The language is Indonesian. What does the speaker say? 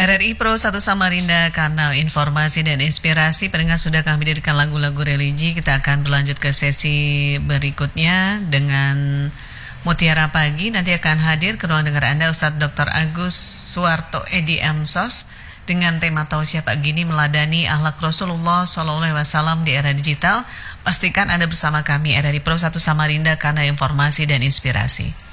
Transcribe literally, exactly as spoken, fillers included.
R R I Pro satu Samarinda, kanal informasi dan inspirasi. Pendengar, sudah kami hadirkan lagu-lagu religi. Kita akan berlanjut ke sesi berikutnya dengan Mutiara Pagi. Nanti akan hadir ke ruang dengar Anda Ustadz Doktor Agus Suwarto Edi M Sos dengan tema Tausiah Pagi ini, meladani akhlak Rasulullah shallallahu alaihi wasallam di era digital. Pastikan Anda bersama kami R R I Pro satu Samarinda, kanal informasi dan inspirasi.